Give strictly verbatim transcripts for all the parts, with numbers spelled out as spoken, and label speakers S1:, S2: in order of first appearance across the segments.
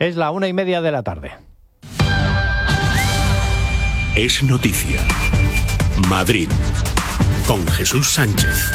S1: Es la una y media de la tarde.
S2: Es noticia. Madrid, con Jesús Sánchez.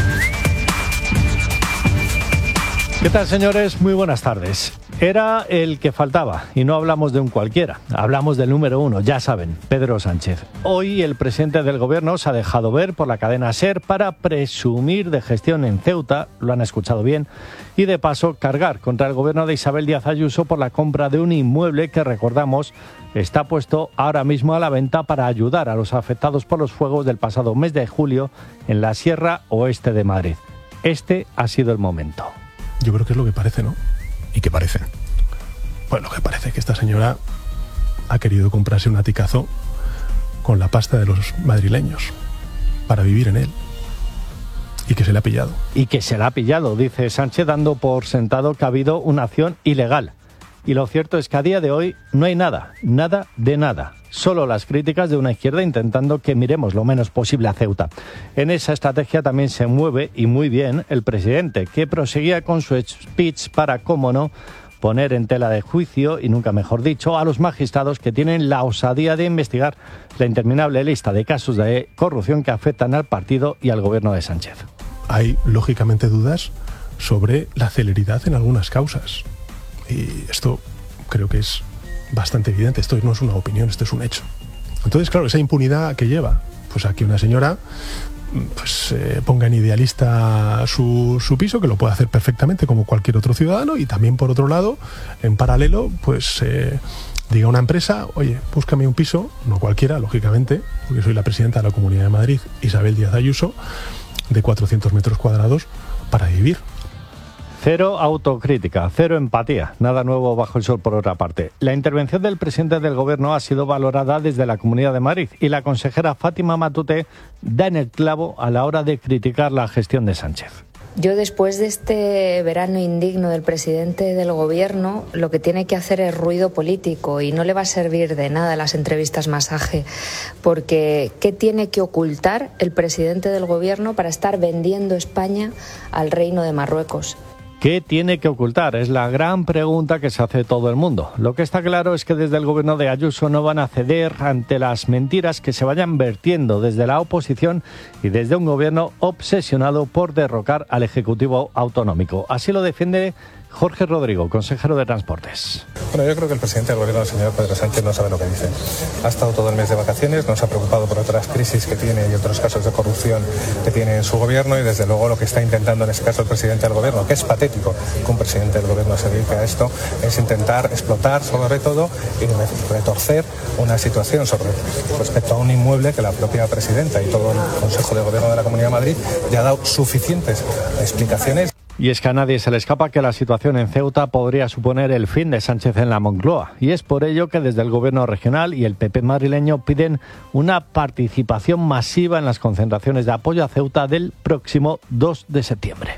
S1: ¿Qué tal, señores? Muy buenas tardes. Era el que faltaba, y no hablamos de un cualquiera, hablamos del número uno, ya saben, Pedro Sánchez. Hoy el presidente del gobierno se ha dejado ver por la cadena SER para presumir de gestión en Ceuta, lo han escuchado bien, y de paso cargar contra el gobierno de Isabel Díaz Ayuso por la compra de un inmueble que, recordamos, está puesto ahora mismo a la venta para ayudar a los afectados por los fuegos del pasado mes de julio en la Sierra Oeste de Madrid. Este ha sido el momento.
S3: Yo creo que es lo que parece, ¿no? ¿Y qué parece? Pues lo que parece es que esta señora ha querido comprarse un aticazo con la pasta de los madrileños para vivir en él. Y que se le ha pillado.
S1: Y que se le ha pillado, dice Sánchez, dando por sentado que ha habido una acción ilegal. Y lo cierto es que a día de hoy no hay nada, nada de nada. Solo las críticas de una izquierda intentando que miremos lo menos posible a Ceuta. En esa estrategia también se mueve, y muy bien, el presidente, que proseguía con su speech para, cómo no, poner en tela de juicio, y nunca mejor dicho, a los magistrados que tienen la osadía de investigar la interminable lista de casos de corrupción que afectan al partido y al gobierno de Sánchez.
S3: Hay, lógicamente, dudas sobre la celeridad en algunas causas. Y esto creo que es bastante evidente. Esto no es una opinión, esto es un hecho. Entonces, claro, esa impunidad que lleva pues a que una señora pues eh, ponga en idealista su, su piso, que lo puede hacer perfectamente como cualquier otro ciudadano, y también, por otro lado, en paralelo, pues eh, diga a una empresa: oye, búscame un piso, no cualquiera, lógicamente, porque soy la presidenta de la Comunidad de Madrid, Isabel Díaz Ayuso, de cuatrocientos metros cuadrados para vivir.
S1: Cero autocrítica, cero empatía, nada nuevo bajo el sol por otra parte. La intervención del presidente del gobierno ha sido valorada desde la Comunidad de Madrid, y la consejera Fátima Matute da en el clavo a la hora de criticar la gestión de Sánchez.
S4: Yo, después de este verano indigno del presidente del gobierno, lo que tiene que hacer es ruido político, y no le va a servir de nada las entrevistas masaje, porque ¿qué tiene que ocultar el presidente del gobierno para estar vendiendo España al Reino de Marruecos?
S1: ¿Qué tiene que ocultar? Es la gran pregunta que se hace todo el mundo. Lo que está claro es que desde el gobierno de Ayuso no van a ceder ante las mentiras que se vayan vertiendo desde la oposición y desde un gobierno obsesionado por derrocar al Ejecutivo autonómico. Así lo defiende Jorge Rodrigo, consejero de Transportes.
S5: Bueno, yo creo que el presidente del gobierno, el señor Pedro Sánchez, no sabe lo que dice. Ha estado todo el mes de vacaciones, no se ha preocupado por otras crisis que tiene y otros casos de corrupción que tiene en su gobierno, y desde luego lo que está intentando en este caso el presidente del gobierno, que es patético que un presidente del gobierno se dedique a esto, es intentar explotar sobre todo y retorcer una situación sobre respecto a un inmueble que la propia presidenta y todo el Consejo de Gobierno de la Comunidad de Madrid ya ha dado suficientes explicaciones.
S1: Y es que a nadie se le escapa que la situación en Ceuta podría suponer el fin de Sánchez en la Moncloa. Y es por ello que desde el gobierno regional y el P P madrileño piden una participación masiva en las concentraciones de apoyo a Ceuta del próximo dos de septiembre.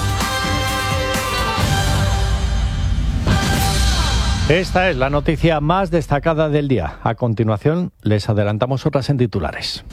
S1: Esta es la noticia más destacada del día. A continuación, les adelantamos otras en titulares.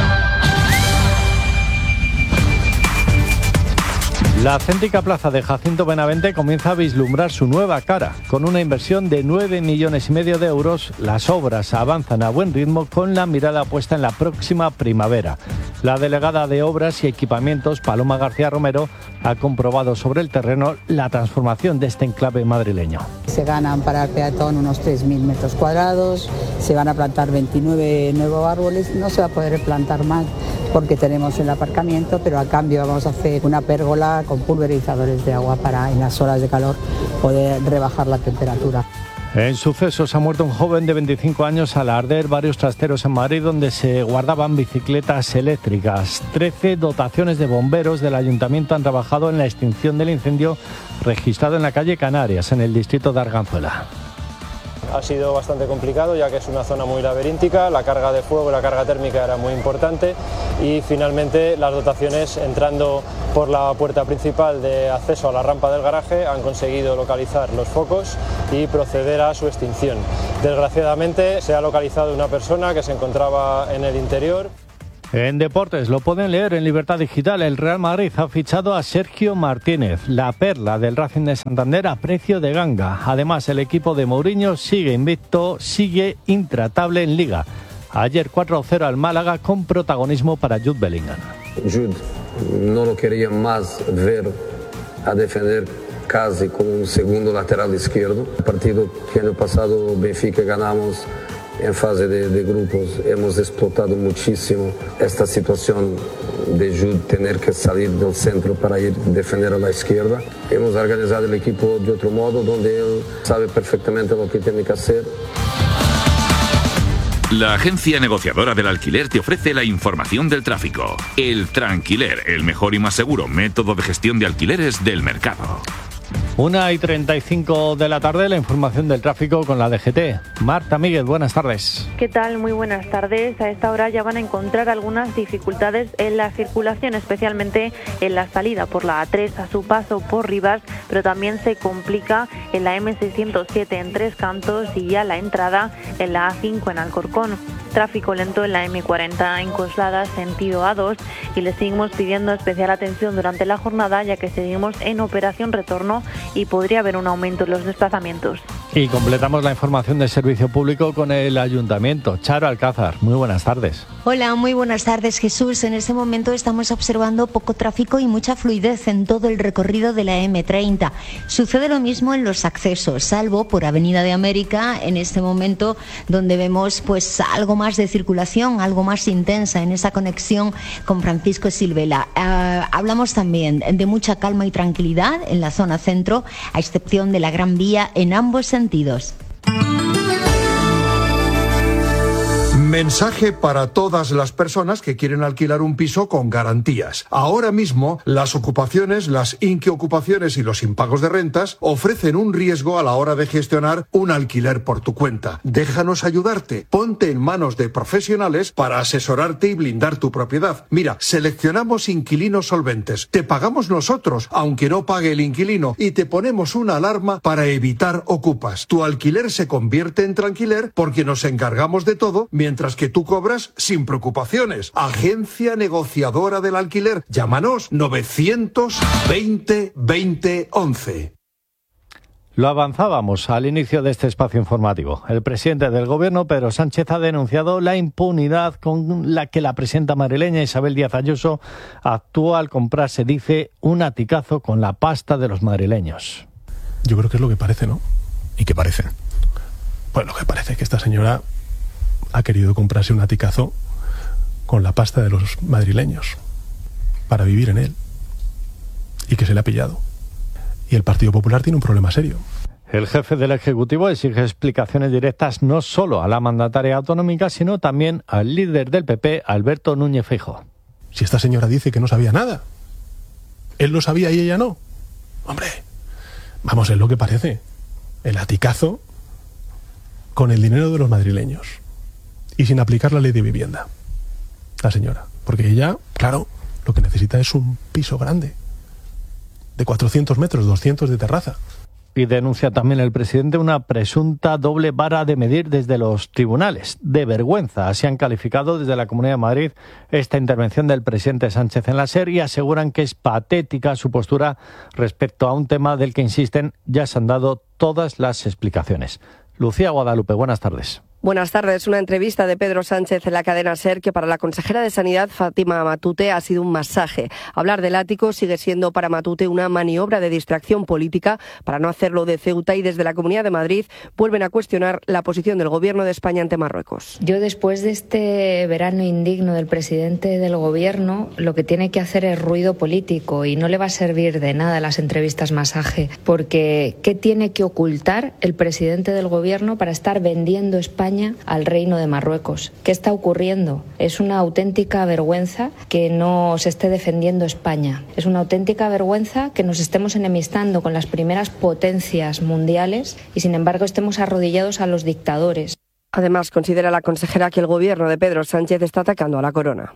S1: La céntrica plaza de Jacinto Benavente comienza a vislumbrar su nueva cara. Con una inversión de nueve millones y medio de euros, las obras avanzan a buen ritmo con la mirada puesta en la próxima primavera. La delegada de Obras y Equipamientos, Paloma García Romero, ha comprobado sobre el terreno la transformación de este enclave madrileño.
S6: Se ganan para el peatón unos tres mil metros cuadrados, se van a plantar veintinueve nuevos árboles, no se va a poder plantar más porque tenemos el aparcamiento, pero a cambio vamos a hacer una pérgola con pulverizadores de agua para en las horas de calor poder rebajar la temperatura.
S1: En sucesos ha muerto un joven de veinticinco años al arder varios trasteros en Madrid donde se guardaban bicicletas eléctricas. Trece dotaciones de bomberos del ayuntamiento han trabajado en la extinción del incendio registrado en la calle Canarias, en el distrito de Arganzuela.
S7: Ha sido bastante complicado ya que es una zona muy laberíntica, la carga de fuego y la carga térmica era muy importante y finalmente las dotaciones, entrando por la puerta principal de acceso a la rampa del garaje, han conseguido localizar los focos y proceder a su extinción. Desgraciadamente se ha localizado una persona que se encontraba en el interior.
S1: En deportes lo pueden leer en Libertad Digital. El Real Madrid ha fichado a Sergio Martínez, la perla del Racing de Santander, a precio de ganga. Además, el equipo de Mourinho sigue invicto, sigue intratable en Liga. Ayer cuatro a cero al Málaga con protagonismo para Jude Bellingham.
S8: Jude no lo quería más ver a defender casi como un segundo lateral izquierdo. El partido que año pasado Benfica ganamos en fase de, de grupos, hemos explotado muchísimo esta situación de Jude tener que salir del centro para ir a defender a la izquierda. Hemos organizado el equipo de otro modo, donde él sabe perfectamente lo que tiene que hacer.
S9: La agencia negociadora del alquiler te ofrece la información del tráfico. El Tranquiler, el mejor y más seguro método de gestión de alquileres del mercado.
S1: Una y treinta y cinco de la tarde, la información del tráfico con la D G T. Marta Míguez, buenas tardes.
S10: ¿Qué tal? Muy buenas tardes. A esta hora ya van a encontrar algunas dificultades en la circulación, especialmente en la salida por la A tres a su paso por Rivas, pero también se complica en la eme seiscientos siete en Tres Cantos y ya la entrada en la A cinco en Alcorcón. Tráfico lento en la eme cuarenta en Coslada, sentido A dos, y le seguimos pidiendo especial atención durante la jornada, ya que seguimos en operación retorno y podría haber un aumento en los desplazamientos.
S1: Y completamos la información del servicio público con el Ayuntamiento. Charo Alcázar, muy buenas tardes.
S11: Hola, muy buenas tardes, Jesús. En este momento estamos observando poco tráfico y mucha fluidez en todo el recorrido de la eme treinta. Sucede lo mismo en los accesos, salvo por Avenida de América, en este momento donde vemos pues algo más de circulación, algo más intensa en esa conexión con Francisco Silvela. Uh, hablamos también de mucha calma y tranquilidad en la zona centro, a excepción de la Gran Vía en ambos sentidos.
S12: Mensaje para todas las personas que quieren alquilar un piso con garantías. Ahora mismo, las ocupaciones, las inquiocupaciones y los impagos de rentas ofrecen un riesgo a la hora de gestionar un alquiler por tu cuenta. Déjanos ayudarte. Ponte en manos de profesionales para asesorarte y blindar tu propiedad. Mira, seleccionamos inquilinos solventes. Te pagamos nosotros, aunque no pague el inquilino, y te ponemos una alarma para evitar ocupas. Tu alquiler se convierte en tranquiler porque nos encargamos de todo, mientras Mientras que tú cobras sin preocupaciones. Agencia negociadora del alquiler. Llámanos novecientos veinte veinte once.
S1: Lo avanzábamos al inicio de este espacio informativo. El presidente del Gobierno, Pedro Sánchez, ha denunciado la impunidad con la que la presidenta madrileña Isabel Díaz Ayuso actúa al comprar, se dice, un aticazo con la pasta de los madrileños.
S3: Yo creo que es lo que parece, ¿no? ¿Y qué parece? Pues lo que parece es que esta señora ha querido comprarse un aticazo con la pasta de los madrileños para vivir en él, y que se le ha pillado. Y el Partido Popular tiene un problema serio.
S1: El jefe del Ejecutivo exige explicaciones directas no solo a la mandataria autonómica, sino también al líder del P P, Alberto Núñez Feijóo.
S3: Si esta señora dice que no sabía nada, él lo sabía y ella no. Hombre, vamos, es lo que parece. El aticazo con el dinero de los madrileños. Y sin aplicar la ley de vivienda, la señora. Porque ella, claro, lo que necesita es un piso grande, de cuatrocientos metros, doscientos de terraza.
S1: Y denuncia también el presidente una presunta doble vara de medir desde los tribunales. De vergüenza, así han calificado desde la Comunidad de Madrid esta intervención del presidente Sánchez en la SER, y aseguran que es patética su postura respecto a un tema del que insisten ya se han dado todas las explicaciones. Lucía Guadalupe, buenas tardes.
S13: Buenas tardes. Una entrevista de Pedro Sánchez en la cadena SER que para la consejera de Sanidad, Fátima Matute, ha sido un masaje. Hablar del ático sigue siendo para Matute una maniobra de distracción política para no hacerlo de Ceuta, y desde la Comunidad de Madrid vuelven a cuestionar la posición del Gobierno de España ante Marruecos.
S4: Yo, después de este verano indigno del presidente del Gobierno, lo que tiene que hacer es ruido político, y no le va a servir de nada las entrevistas masaje, porque ¿qué tiene que ocultar el presidente del Gobierno para estar vendiendo España al Reino de Marruecos? ¿Qué está ocurriendo? Es una auténtica vergüenza que no se esté defendiendo España. Es una auténtica vergüenza que nos estemos enemistando con las primeras potencias mundiales y, sin embargo, estemos arrodillados a los dictadores.
S13: Además, considera la consejera que el Gobierno de Pedro Sánchez está atacando a la corona.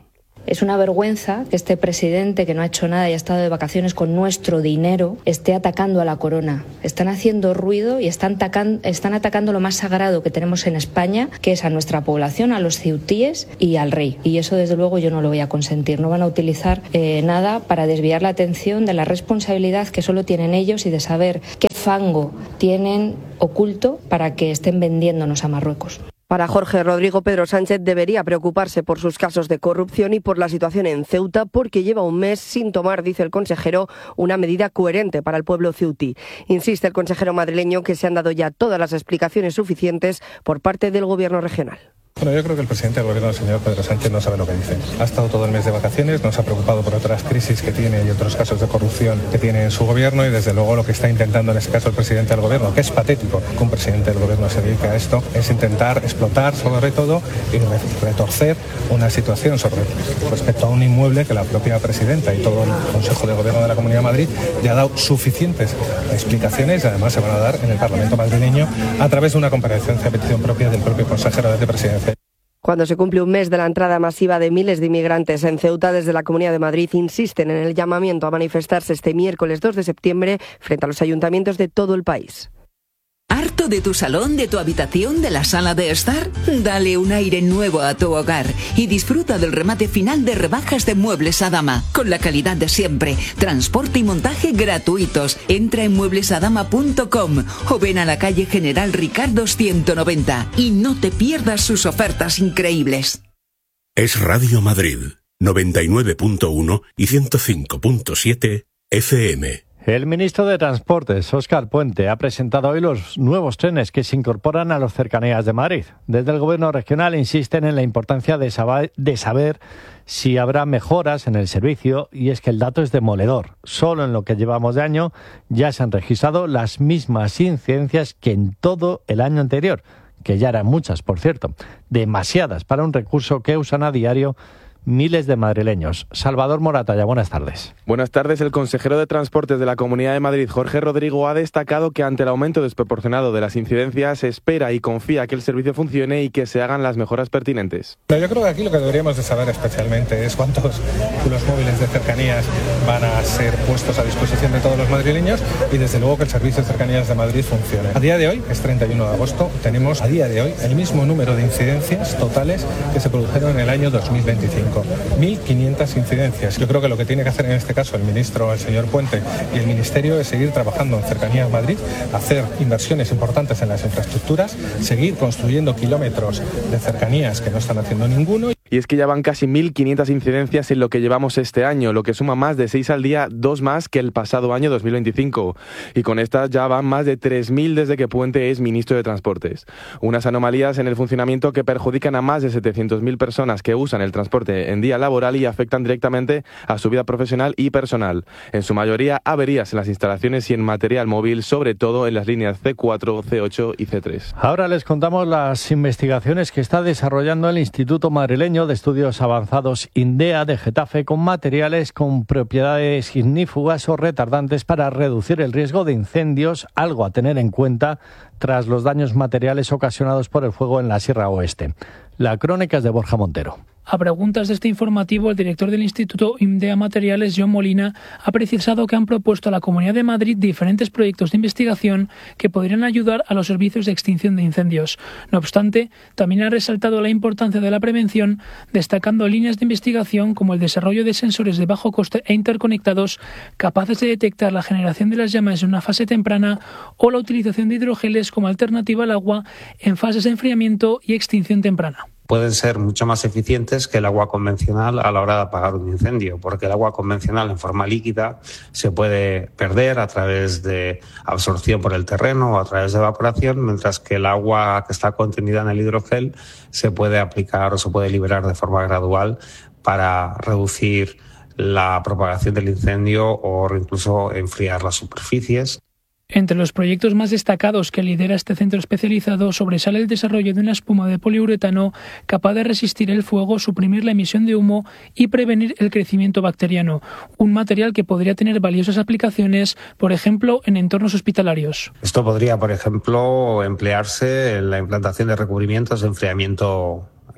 S4: Es una vergüenza que este presidente, que no ha hecho nada y ha estado de vacaciones con nuestro dinero, esté atacando a la corona. Están haciendo ruido y están, atacan, están atacando lo más sagrado que tenemos en España, que es a nuestra población, a los ceutíes y al rey. Y eso, desde luego, yo no lo voy a consentir. No van a utilizar eh, nada para desviar la atención de la responsabilidad que solo tienen ellos y de saber qué fango tienen oculto para que estén vendiéndonos a Marruecos.
S13: Para Jorge Rodrigo, Pedro Sánchez debería preocuparse por sus casos de corrupción y por la situación en Ceuta, porque lleva un mes sin tomar, dice el consejero, una medida coherente para el pueblo ceutí. Insiste el consejero madrileño que se han dado ya todas las explicaciones suficientes por parte del gobierno regional.
S5: Bueno, yo creo que el presidente del gobierno, el señor Pedro Sánchez, no sabe lo que dice. Ha estado todo el mes de vacaciones, no se ha preocupado por otras crisis que tiene y otros casos de corrupción que tiene en su gobierno, y desde luego lo que está intentando en este caso el presidente del gobierno, que es patético que un presidente del gobierno se dedique a esto, es intentar explotar sobre todo y retorcer una situación sobre respecto a un inmueble que la propia presidenta y todo el Consejo de Gobierno de la Comunidad de Madrid ya ha dado suficientes explicaciones, y además se van a dar en el Parlamento madrileño a través de una comparecencia a petición propia del propio consejero de Presidencia.
S13: Cuando se cumple un mes de la entrada masiva de miles de inmigrantes en Ceuta, desde la Comunidad de Madrid insisten en el llamamiento a manifestarse este miércoles dos de septiembre frente a los ayuntamientos de todo el país.
S14: ¿Harto de tu salón, de tu habitación, de la sala de estar? Dale un aire nuevo a tu hogar y disfruta del remate final de rebajas de Muebles Adama, con la calidad de siempre, transporte y montaje gratuitos. Entra en muebles adama punto com o ven a la calle General Ricardo ciento noventa y no te pierdas sus ofertas increíbles.
S2: Es Radio Madrid, noventa y nueve punto uno y ciento cinco punto siete F M.
S1: El ministro de Transportes, Óscar Puente, ha presentado hoy los nuevos trenes que se incorporan a las cercanías de Madrid. Desde el Gobierno regional insisten en la importancia de saber, de saber si habrá mejoras en el servicio, y es que el dato es demoledor. Solo en lo que llevamos de año ya se han registrado las mismas incidencias que en todo el año anterior, que ya eran muchas, por cierto, demasiadas para un recurso que usan a diario miles de madrileños. Salvador Moratalla, buenas tardes.
S15: Buenas tardes. El consejero de Transportes de la Comunidad de Madrid, Jorge Rodrigo, ha destacado que ante el aumento desproporcionado de las incidencias, espera y confía que el servicio funcione y que se hagan las mejoras pertinentes.
S5: Yo creo que aquí lo que deberíamos de saber especialmente es cuántos vehículos móviles de cercanías van a ser puestos a disposición de todos los madrileños, y desde luego que el servicio de cercanías de Madrid funcione. A día de hoy, que es treinta y uno de agosto, tenemos a día de hoy el mismo número de incidencias totales que se produjeron en el año dos mil veinticinco. mil quinientas incidencias. Yo creo que lo que tiene que hacer en este caso el ministro, el señor Puente, y el ministerio es seguir trabajando en Cercanías Madrid, hacer inversiones importantes en las infraestructuras, seguir construyendo kilómetros de cercanías que no están haciendo ninguno.
S15: Y es que ya van casi mil quinientas incidencias en lo que llevamos este año, lo que suma más de seis al día, dos más que el pasado año dos mil veinticinco. Y con estas ya van más de tres mil desde que Puente es ministro de Transportes. Unas anomalías en el funcionamiento que perjudican a más de setecientas mil personas que usan el transporte en día laboral y afectan directamente a su vida profesional y personal. En su mayoría, averías en las instalaciones y en material móvil, sobre todo en las líneas ce cuatro, ce ocho y ce tres.
S1: Ahora les contamos las investigaciones que está desarrollando el Instituto Madrileño de Estudios Avanzados INDEA de Getafe, con materiales con propiedades ignífugas o retardantes para reducir el riesgo de incendios, algo a tener en cuenta tras los daños materiales ocasionados por el fuego en la Sierra Oeste. La crónica es de Borja Montero.
S16: A preguntas de este informativo, el director del Instituto INDEA Materiales, John Molina, ha precisado que han propuesto a la Comunidad de Madrid diferentes proyectos de investigación que podrían ayudar a los servicios de extinción de incendios. No obstante, también ha resaltado la importancia de la prevención, destacando líneas de investigación como el desarrollo de sensores de bajo coste e interconectados capaces de detectar la generación de las llamas en una fase temprana, o la utilización de hidrogeles como alternativa al agua en fases de enfriamiento y extinción temprana.
S17: Pueden ser mucho más eficientes que el agua convencional a la hora de apagar un incendio, porque el agua convencional en forma líquida se puede perder a través de absorción por el terreno o a través de evaporación, mientras que el agua que está contenida en el hidrogel se puede aplicar o se puede liberar de forma gradual para reducir la propagación del incendio o incluso enfriar las superficies.
S16: Entre los proyectos más destacados que lidera este centro especializado sobresale el desarrollo de una espuma de poliuretano capaz de resistir el fuego, suprimir la emisión de humo y prevenir el crecimiento bacteriano, un material que podría tener valiosas aplicaciones, por ejemplo, en entornos hospitalarios.
S17: Esto podría, por ejemplo, emplearse en la implantación de recubrimientos de enfriamiento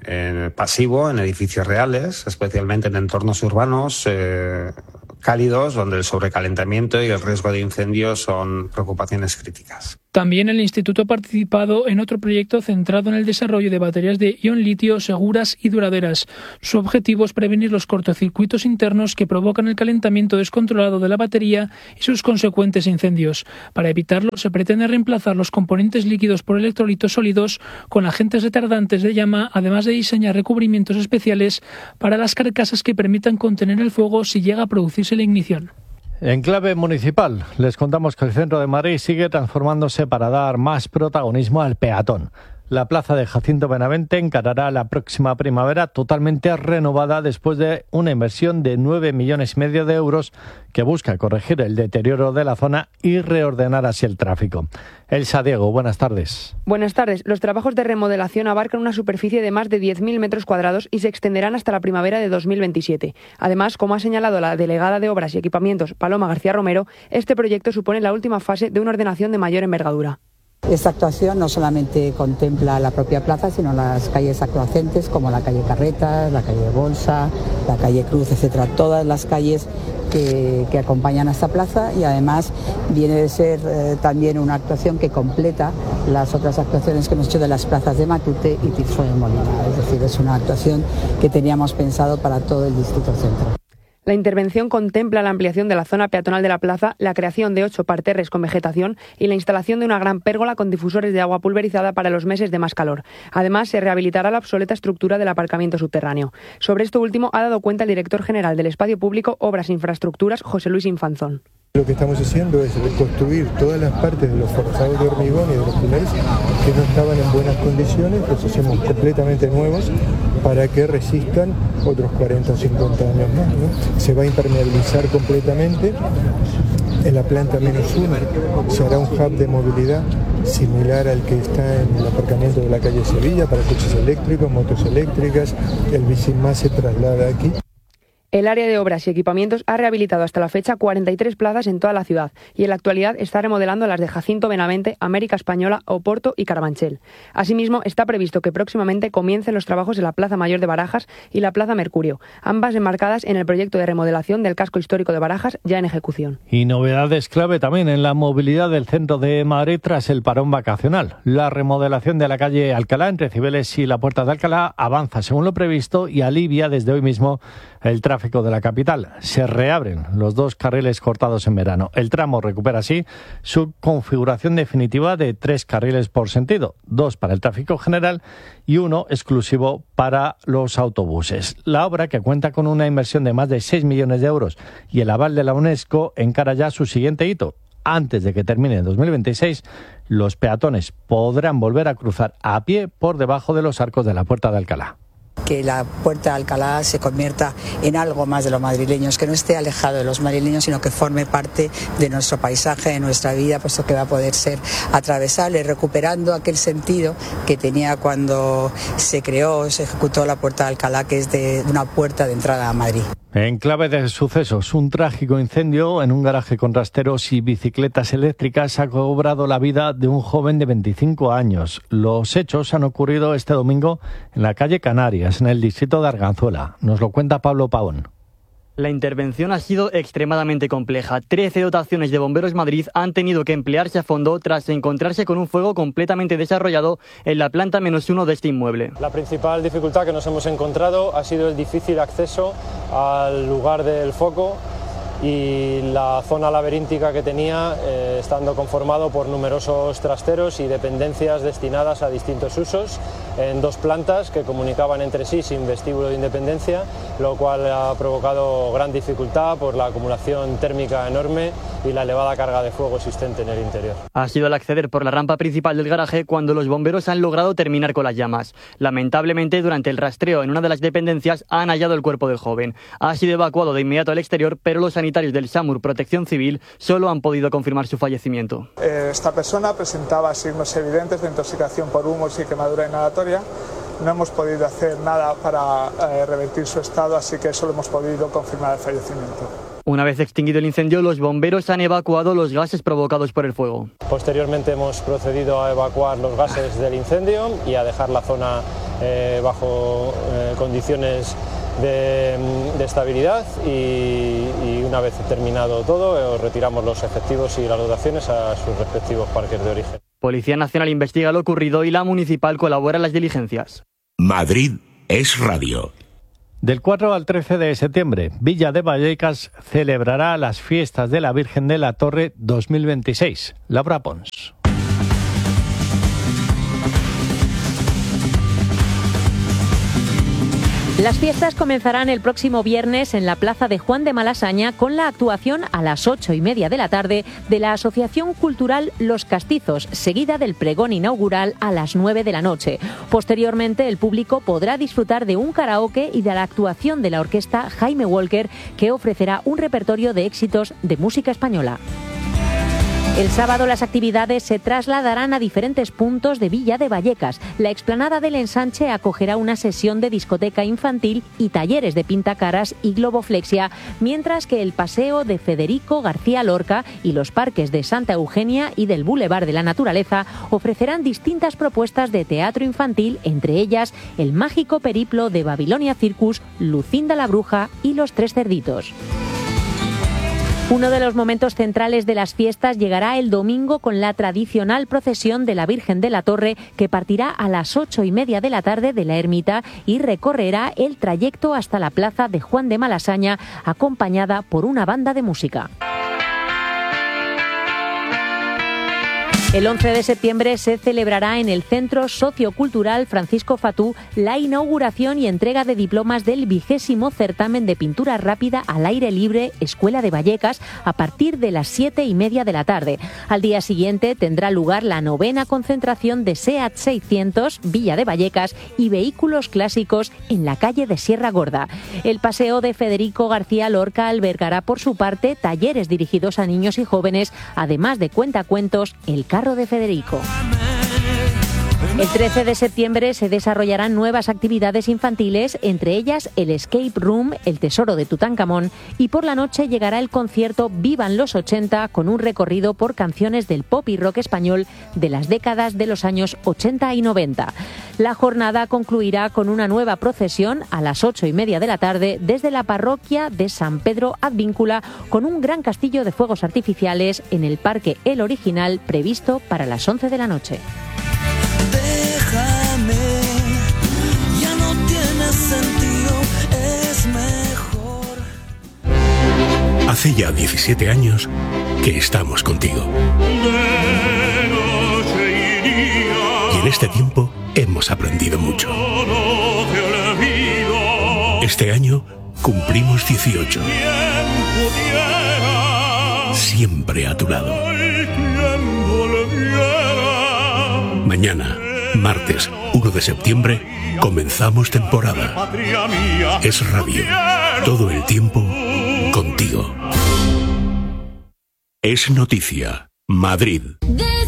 S17: en pasivo en edificios reales, especialmente en entornos urbanos eh, cálidos, donde el sobrecalentamiento y el riesgo de incendios son preocupaciones críticas.
S16: También el Instituto ha participado en otro proyecto centrado en el desarrollo de baterías de ion litio seguras y duraderas. Su objetivo es prevenir los cortocircuitos internos que provocan el calentamiento descontrolado de la batería y sus consecuentes incendios. Para evitarlo, se pretende reemplazar los componentes líquidos por electrolitos sólidos con agentes retardantes de llama, además de diseñar recubrimientos especiales para las carcasas que permitan contener el fuego si llega a producirse la ignición.
S1: En clave municipal, les contamos que el centro de Madrid sigue transformándose para dar más protagonismo al peatón. La plaza de Jacinto Benavente encarará la próxima primavera totalmente renovada después de una inversión de nueve millones y medio de euros que busca corregir el deterioro de la zona y reordenar así el tráfico. Elsa Diego, buenas tardes.
S18: Buenas tardes. Los trabajos de remodelación abarcan una superficie de más de diez mil metros cuadrados y se extenderán hasta la primavera de dos mil veintisiete. Además, como ha señalado la delegada de Obras y Equipamientos, Paloma García Romero, este proyecto supone la última fase de una ordenación de mayor envergadura.
S6: Esta actuación no solamente contempla la propia plaza, sino las calles adyacentes como la calle Carretas, la calle Bolsa, la calle Cruz, etcétera. Todas las calles que, que acompañan a esta plaza, y además viene de ser eh, también una actuación que completa las otras actuaciones que hemos hecho de las plazas de Matute y Tirso de Molina. Es decir, es una actuación que teníamos pensado para todo el distrito central.
S18: La intervención contempla la ampliación de la zona peatonal de la plaza, la creación de ocho parterres con vegetación y la instalación de una gran pérgola con difusores de agua pulverizada para los meses de más calor. Además, se rehabilitará la obsoleta estructura del aparcamiento subterráneo. Sobre esto último ha dado cuenta el director general del Espacio Público, Obras e Infraestructuras, José Luis Infanzón.
S19: Lo que estamos haciendo es reconstruir todas las partes de los forzados de hormigón y de los pilares que no estaban en buenas condiciones, los hacemos completamente nuevos para que resistan otros cuarenta o cincuenta años más, ¿no? Se va a impermeabilizar completamente. En la planta menos uno se hará un hub de movilidad similar al que está en el aparcamiento de la calle Sevilla para coches eléctricos, motos eléctricas. El Bicimás se traslada aquí.
S18: El área de obras y equipamientos ha rehabilitado hasta la fecha cuarenta y tres plazas en toda la ciudad y en la actualidad está remodelando las de Jacinto Benavente, América Española, Oporto y Carabanchel. Asimismo, está previsto que próximamente comiencen los trabajos en la Plaza Mayor de Barajas y la Plaza Mercurio, ambas enmarcadas en el proyecto de remodelación del casco histórico de Barajas ya en ejecución.
S1: Y novedades clave también en la movilidad del centro de Madrid tras el parón vacacional. La remodelación de la calle Alcalá entre Cibeles y la Puerta de Alcalá avanza según lo previsto y alivia desde hoy mismo el tráfico de la capital. Se reabren los dos carriles cortados en verano. El tramo recupera así su configuración definitiva de tres carriles por sentido, dos para el tráfico general y uno exclusivo para los autobuses. La obra, que cuenta con una inversión de más de seis millones de euros y el aval de la UNESCO, encara ya su siguiente hito. Antes de que termine en dos mil veintiséis, los peatones podrán volver a cruzar a pie por debajo de los arcos de la Puerta de Alcalá.
S6: Que la Puerta de Alcalá se convierta en algo más de los madrileños, que no esté alejado de los madrileños, sino que forme parte de nuestro paisaje, de nuestra vida, puesto que va a poder ser atravesable, recuperando aquel sentido que tenía cuando se creó, se ejecutó la Puerta de Alcalá, que es de una puerta de entrada a Madrid.
S1: En clave de sucesos, un trágico incendio en un garaje con rasteros y bicicletas eléctricas ha cobrado la vida de un joven de veinticinco años. Los hechos han ocurrido este domingo en la calle Canarias, en el distrito de Arganzuela. Nos lo cuenta Pablo Pavón.
S20: La intervención ha sido extremadamente compleja. Trece dotaciones de Bomberos Madrid han tenido que emplearse a fondo tras encontrarse con un fuego completamente desarrollado en la planta menos uno de este inmueble.
S7: La principal dificultad que nos hemos encontrado ha sido el difícil acceso al lugar del foco y la zona laberíntica que tenía, eh, estando conformado por numerosos trasteros y dependencias destinadas a distintos usos en dos plantas que comunicaban entre sí sin vestíbulo de independencia, lo cual ha provocado gran dificultad por la acumulación térmica enorme y la elevada carga de fuego existente en el interior.
S20: Ha sido al acceder por la rampa principal del garaje cuando los bomberos han logrado terminar con las llamas. Lamentablemente, durante el rastreo en una de las dependencias han hallado el cuerpo del joven. Ha sido evacuado de inmediato al exterior, pero los sanitarios del SAMUR Protección Civil solo han podido confirmar su fallecimiento.
S21: Esta persona presentaba signos evidentes de intoxicación por humos y quemadura inhalatoria. No hemos podido hacer nada para eh, revertir su estado, así que solo hemos podido confirmar el fallecimiento.
S20: Una vez extinguido el incendio, los bomberos han evacuado los gases provocados por el fuego.
S7: Posteriormente hemos procedido a evacuar los gases del incendio y a dejar la zona eh, bajo eh, condiciones de, de estabilidad y, y una vez terminado todo, eh, retiramos los efectivos y las dotaciones a sus respectivos parques de origen.
S20: Policía Nacional investiga lo ocurrido y la municipal colabora en las diligencias.
S2: Madrid es radio.
S1: Del cuatro al trece de septiembre, Villa de Vallecas celebrará las fiestas de la Virgen de la Torre dos mil veintiséis. Laura Pons.
S8: Las fiestas comenzarán el próximo viernes en la plaza de Juan de Malasaña con la actuación a las ocho y media de la tarde de la Asociación Cultural Los Castizos, seguida del pregón inaugural a las nueve de la noche. Posteriormente, el público podrá disfrutar de un karaoke y de la actuación de la orquesta Jaime Walker, que ofrecerá un repertorio de éxitos de música española. El sábado las actividades se trasladarán a diferentes puntos de Villa de Vallecas. La explanada del Ensanche acogerá una sesión de discoteca infantil y talleres de pintacaras y globoflexia, mientras que el paseo de Federico García Lorca y los parques de Santa Eugenia y del Boulevard de la Naturaleza ofrecerán distintas propuestas de teatro infantil, entre ellas el mágico periplo de Babilonia Circus, Lucinda la Bruja y Los Tres Cerditos. Uno de los momentos centrales de las fiestas llegará el domingo con la tradicional procesión de la Virgen de la Torre, que partirá a las ocho y media de la tarde de la ermita y recorrerá el trayecto hasta la plaza de Juan de Malasaña, acompañada por una banda de música. El once de septiembre se celebrará en el Centro Sociocultural Francisco Fatú la inauguración y entrega de diplomas del vigésimo certamen de pintura rápida al aire libre Escuela de Vallecas a partir de las siete y media de la tarde. Al día siguiente tendrá lugar la novena concentración de SEAT seiscientos Villa de Vallecas y vehículos clásicos en la calle de Sierra Gorda. El paseo de Federico García Lorca albergará por su parte talleres dirigidos a niños y jóvenes, además de cuentacuentos El Carro de Federico. El trece de septiembre se desarrollarán nuevas actividades infantiles, entre ellas el Escape Room, el tesoro de Tutankamón, y por la noche llegará el concierto Vivan los ochenta, con un recorrido por canciones del pop y rock español de las décadas de los años ochenta y noventa. La jornada concluirá con una nueva procesión a las ocho y media de la tarde desde la parroquia de San Pedro Advíncula, con un gran castillo de fuegos artificiales en el Parque El Original, previsto para las once de la noche.
S22: Déjame, ya no tiene sentido, es mejor.
S2: Hace ya diecisiete años que estamos contigo. Y en este tiempo hemos aprendido mucho. Este año cumplimos dieciocho. Siempre a tu lado. Mañana, martes uno de septiembre, comenzamos temporada. Es radio. Todo el tiempo contigo. Es noticia. Madrid.